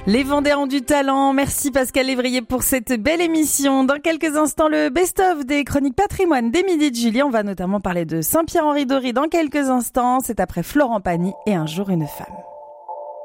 Les Vendéens ont du talent. Merci Pascal Lévrier pour cette belle émission. Dans quelques instants, le best-of des chroniques patrimoine des Midis de Julie. On va notamment parler de Saint-Pierre-Henri-Dory dans quelques instants. C'est après Florent Pagny et Un jour une femme.